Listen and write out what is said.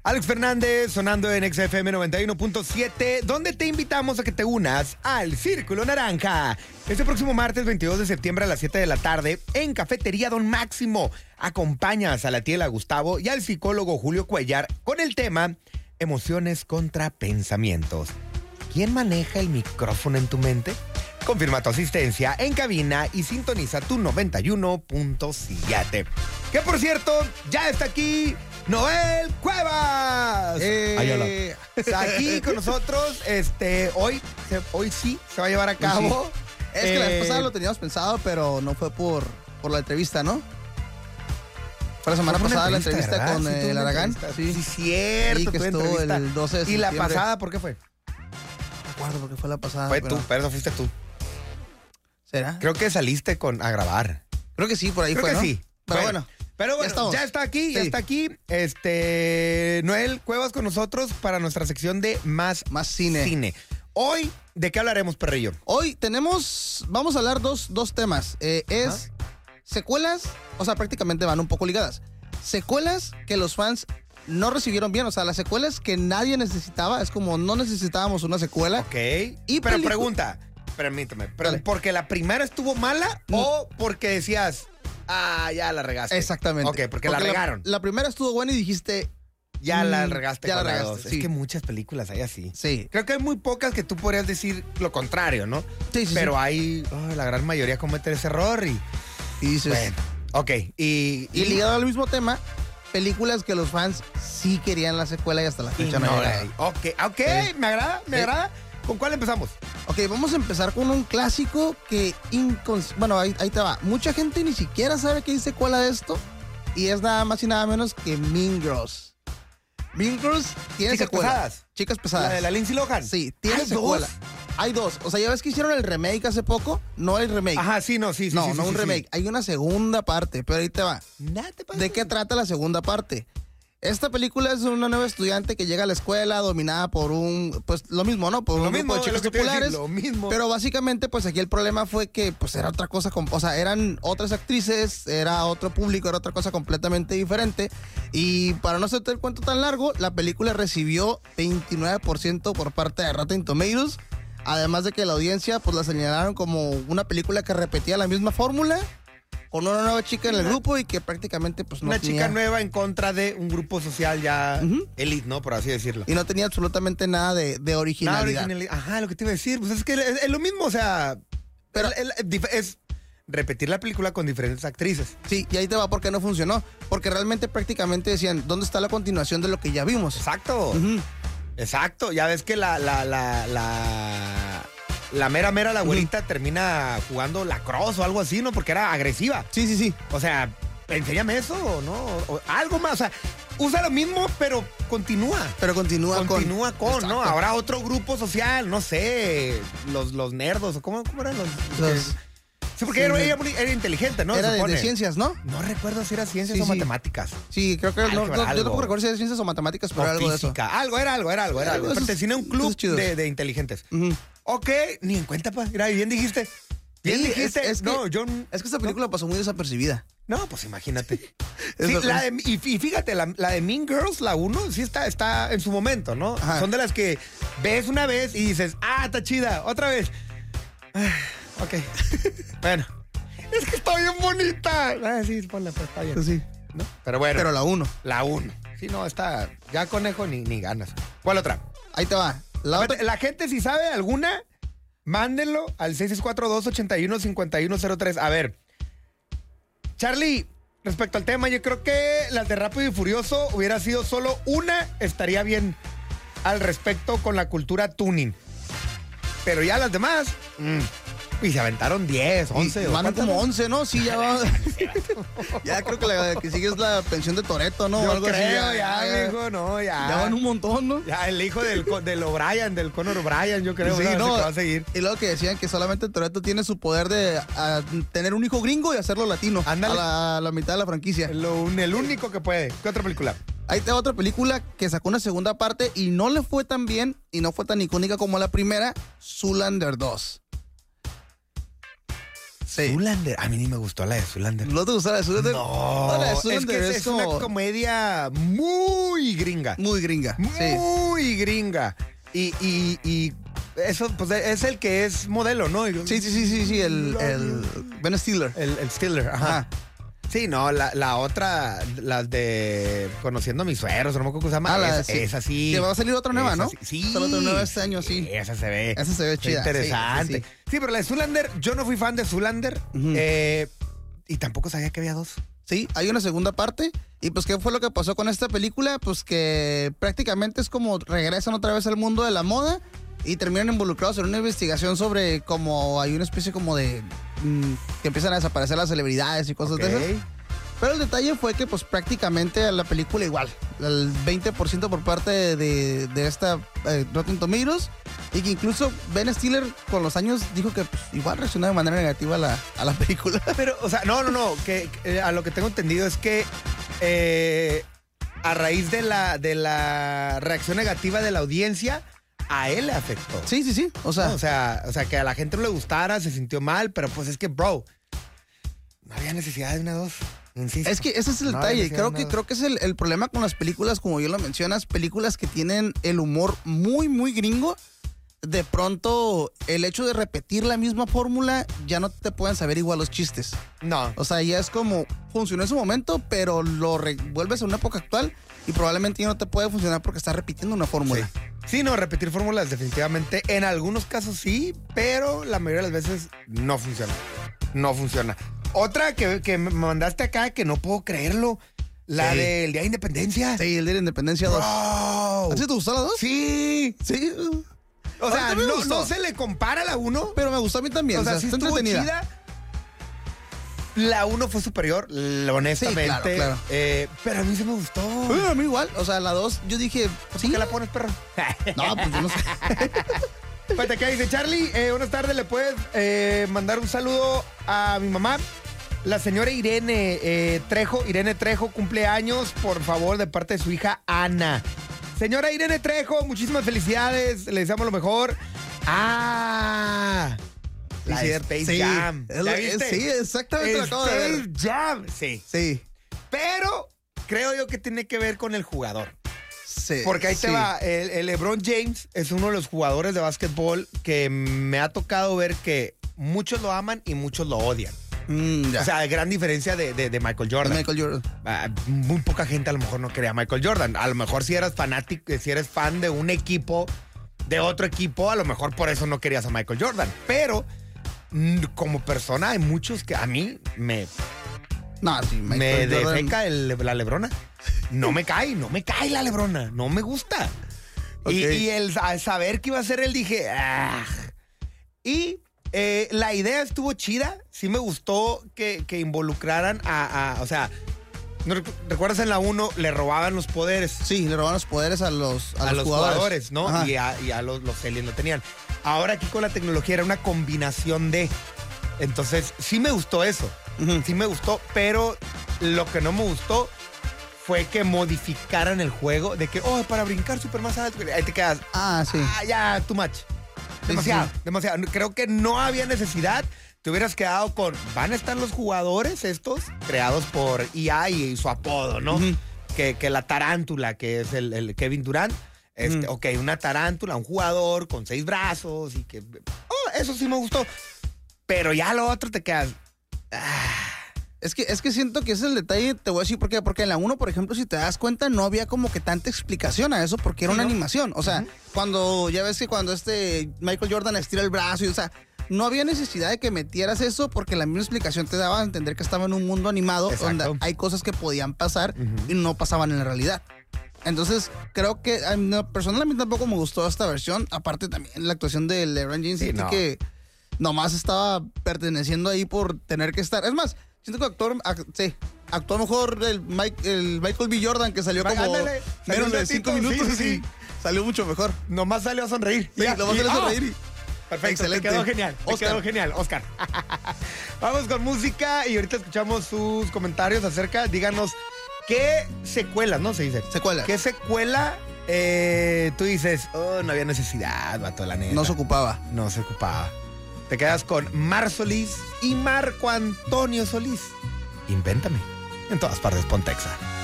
Alex Fernández sonando en XFM 91.7, donde te invitamos a que te unas al Círculo Naranja. Este próximo martes 22 de septiembre a las 7 de la tarde en Cafetería Don Máximo. Acompañas a la tía Gustavo y al psicólogo Julio Cuellar con el tema Emociones contra Pensamientos. ¿Quién maneja el micrófono en tu mente? Confirma tu asistencia en cabina y sintoniza tu 91.7. Que por cierto, ya está aquí Noel Cuevas. Está aquí con nosotros. Hoy sí se va a llevar a cabo. Sí. Es que la vez pasada lo teníamos pensado, pero no fue por la entrevista, ¿no? Fue la semana pasada la entrevista con el Aragán. Sí, cierto. Sí, que estuvo el 12 de septiembre. ¿Y la pasada por qué fue? No recuerdo por qué fue la pasada. Fue tú, pero eso fuiste tú. ¿Será? Creo que saliste a grabar. Creo que sí, por ahí Creo fue, que ¿no? sí. Pero bueno, ya está aquí, ya está aquí. Noel Cuevas con nosotros para nuestra sección de Más Cine. Hoy, ¿de qué hablaremos, perrillo? Hoy vamos a hablar dos temas. Secuelas, o sea, prácticamente van un poco ligadas. Secuelas que los fans no recibieron bien, o sea, las secuelas que nadie necesitaba, es como no necesitábamos una secuela. Ok. Pero pregunta, permíteme, ¿porque la primera estuvo mala o porque decías, ya la regaste? Exactamente. Ok, porque la regaron. La primera estuvo buena y dijiste, ya la regaste. Ya con la la regaste, dos. sí. Es que muchas películas hay así. Sí. Creo que hay muy pocas que tú podrías decir lo contrario, ¿no? Sí. Pero hay, la gran mayoría comete ese error y dices, bueno, ok. Y ligado al mismo tema, películas que los fans sí querían la secuela y hasta la fecha no hay. Ok, me agrada. ¿Con cuál empezamos? Ok, vamos a empezar con un clásico que bueno, ahí te va. Mucha gente ni siquiera sabe que hay secuela de esto y es nada más y nada menos que Mean Girls. Mean Girls tiene secuela. Chicas pesadas. ¿La de la Lindsay Lohan? Sí, tiene secuela. Hay dos. O sea, ya ves que hicieron el remake hace poco. No el remake. Ajá, sí, no, sí. No, un remake. Hay una segunda parte, pero ahí te va. ¿De qué trata la segunda parte? Esta película es una nueva estudiante que llega a la escuela dominada por pues lo mismo, ¿no? Por un grupo de chicas populares. Lo mismo. Pero básicamente, pues aquí el problema fue que pues era otra cosa, o sea, eran otras actrices, era otro público, era otra cosa completamente diferente. Y para no hacerte el cuento tan largo, la película recibió 29% por parte de Rotten Tomatoes. Además de que la audiencia pues la señalaron como una película que repetía la misma fórmula con una nueva chica en el grupo y que prácticamente pues no una tenía... chica nueva en contra de un grupo social ya elite, ¿no? Por así decirlo. Y no tenía absolutamente nada de originalidad. Ajá, lo que te iba a decir, pues es que es lo mismo, o sea, pero es repetir la película con diferentes actrices. Sí, y ahí te va porque no funcionó. Porque realmente prácticamente decían, ¿dónde está la continuación de lo que ya vimos? Exacto. Exacto, ya ves que la mera, la abuelita termina jugando lacrosse o algo así, ¿no? Porque era agresiva. Sí. O sea, enséñame eso, ¿no? O algo más, o sea, usa lo mismo, pero continúa. Continúa con, exacto. ¿no? Ahora otro grupo social, no sé, los nerdos, o ¿cómo eran los Sí, porque era inteligente, ¿no? Era de ciencias, ¿no? No recuerdo si era ciencias o matemáticas. Sí, creo que yo tampoco recuerdo si era ciencias o matemáticas, pero algo física. De eso. Era algo. Pertenecía a un club de inteligentes. Ok, ni en cuenta, pa. Mira, bien dijiste. Bien dijiste. Es que esta película pasó muy desapercibida. No, pues imagínate. Sí, y fíjate, la de Mean Girls, la 1, sí está en su momento, ¿no? Ajá. Son de las que ves una vez y dices, está chida, otra vez. Ok. Bueno. Es que está bien bonita. Sí, ponla, pues está bien. Sí. ¿No? Pero bueno. Pero la 1. La 1. Sí, no, está. Ya conejo ni ganas. ¿Cuál otra? Ahí te va. La gente, si sabe alguna, mándenlo al 664-281-5103. A ver. Charlie, respecto al tema, yo creo que las de Rápido y Furioso hubiera sido solo una, estaría bien al respecto con la cultura tuning. Pero ya las demás. Y se aventaron 10, 11. Van como 11, ¿no? Sí, ya va. Ya creo que la que sigue es la pensión de Toretto, ¿no? Yo algo creo, así. hijo, no, ya. Ya van un montón, ¿no? Ya, el hijo del O'Brien, del Conor O'Brien, yo creo, sí, no, que va a seguir. Y luego que decían que solamente Toretto tiene su poder de tener un hijo gringo y hacerlo latino. Ándale. A la mitad de la franquicia. El único que puede. ¿Qué otra película? Ahí te va otra película que sacó una segunda parte y no le fue tan bien y no fue tan icónica como la primera, Zoolander 2. Sí. Zoolander. A mí ni me gustó la de Zoolander. ¿No te gustó la de Zoolander? No, la de es Zoolander que es una comedia muy gringa. muy gringa. Sí. Muy gringa. Y eso, pues, es el que es modelo, ¿no? Sí, el Ben Stiller. El Stiller, ajá. Ajá. Sí, no, la otra, las de Conociendo a mis suegros, no me acuerdo cómo se llama. Esa sí. Que va a salir otra nueva, ¿no? Sí. Sale otra nueva este año, sí. Esa se ve. Esa se ve chida. Interesante. Sí. Sí, pero la de Zoolander, yo no fui fan de Zoolander. Y tampoco sabía que había dos. Sí, hay una segunda parte. Y pues, ¿qué fue lo que pasó con esta película? Pues que prácticamente es como regresan otra vez al mundo de la moda y terminan involucrados en una investigación sobre cómo hay una especie como de... que empiezan a desaparecer las celebridades y cosas de esas. Pero el detalle fue que pues prácticamente la película igual, el 20% por parte de esta Rotten Tomatoes, y que incluso Ben Stiller con los años dijo que pues, igual reaccionó de manera negativa a la película. Pero, o sea, no, que a lo que tengo entendido es que a raíz de la reacción negativa de la audiencia, a él le afectó. Sí. O sea, ¿no? O sea, que a la gente no le gustara, se sintió mal, pero pues es que, bro, no había necesidad de una dos. Insisto. es que ese es el detalle. Creo que es el problema con las películas, como yo lo mencionas, películas que tienen el humor muy, muy gringo. De pronto, el hecho de repetir la misma fórmula, ya no te pueden saber igual los chistes. No. O sea, ya es como, funcionó en su momento, pero lo vuelves a una época actual y probablemente ya no te puede funcionar porque estás repitiendo una fórmula. Sí, no, repetir fórmulas definitivamente. En algunos casos sí, pero la mayoría de las veces no funciona. No funciona. Otra que me mandaste acá, que no puedo creerlo, la del Día de Independencia. Sí, el Día de Independencia 2. Bro. ¿Así te gustó la 2? Sí. Sí. O sea, me no gustó. se le compara a la 1. Pero me gustó a mí también. O sea, sí está estuvo entretenida. chida. La 1 fue superior, honestamente. Sí, claro. Pero a mí sí me gustó. A mí igual. O sea, la 2, yo dije, ¿Por qué la pones, perro? No, pues yo no sé. Espérate, ¿qué dice Charlie? Buenas tardes, ¿le puedes mandar un saludo a mi mamá? La señora Irene Trejo. Irene Trejo cumple años, por favor, de parte de su hija Ana. Señora Irene Trejo, muchísimas felicidades. Le deseamos lo mejor. La de Space Jam. ¿Ya viste? Sí, exactamente lo acabo de ver. Space Jam, sí. Pero creo yo que tiene que ver con el jugador. Sí. Porque ahí te va. El LeBron James es uno de los jugadores de básquetbol que me ha tocado ver que muchos lo aman y muchos lo odian. Ya. O sea, gran diferencia de Michael Jordan. Muy poca gente a lo mejor no quería a Michael Jordan. A lo mejor si eras fanático, si eres fan de un equipo, de otro equipo, a lo mejor por eso no querías a Michael Jordan. Pero como persona hay muchos que a mí me defeca la lebrona. No me cae la lebrona. No me gusta. Okay. Y el saber que iba a ser él, dije... Y... la idea estuvo chida. Sí me gustó que involucraran o sea, ¿recuerdas en la 1? Le robaban los poderes. Sí, le robaban los poderes a los jugadores, ¿no? Ajá. Y a los aliens lo tenían. Ahora aquí con la tecnología era una combinación de... Entonces, sí me gustó eso. Sí me gustó, pero lo que no me gustó fue que modificaran el juego de que, para brincar súper más alto. Ahí te quedas. Sí. Ya, too much. Demasiado. Creo que no había necesidad. Te hubieras quedado con... Van a estar los jugadores estos, creados por EA y su apodo, ¿no? Que la tarántula, que es el Kevin Durant. Ok, una tarántula, un jugador con 6 brazos y que... eso sí me gustó. Pero ya lo otro te quedas... Es que siento que ese es el detalle, te voy a decir por qué. Porque en la 1, por ejemplo, si te das cuenta, no había como que tanta explicación a eso porque era una animación. O sea, ya ves que cuando Michael Jordan estira el brazo, o sea, no había necesidad de que metieras eso porque la misma explicación te daba a entender que estaba en un mundo animado. Exacto. Donde hay cosas que podían pasar y no pasaban en la realidad. Entonces, creo que personalmente tampoco me gustó esta versión. Aparte también la actuación de LeBron James, que nomás estaba perteneciendo ahí por tener que estar. Es más, siento que actuó mejor el Michael B. Jordan, que salió como menos de 5 minutos. Sí. Salió mucho mejor. Nomás salió a sonreír. Sí, nomás salió a sonreír. Perfecto, excelente. Te quedó genial, Oscar. Vamos con música y ahorita escuchamos sus comentarios acerca, díganos, ¿qué secuela, no se dice? Secuela. ¿Qué secuela tú dices, no había necesidad, vato, la neta? No se ocupaba. Te quedas con Mar Solís y Marco Antonio Solís. Invéntame. En todas partes, Pontexa.